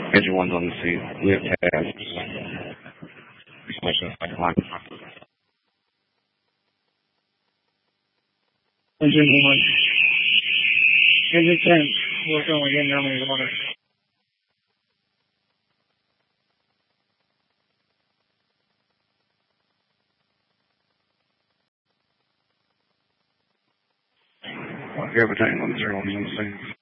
Engine 1's on the scene. We have tasks. Engine 1. Engine 10. Working on getting down in the water. You have a tank on the 0 on the scene.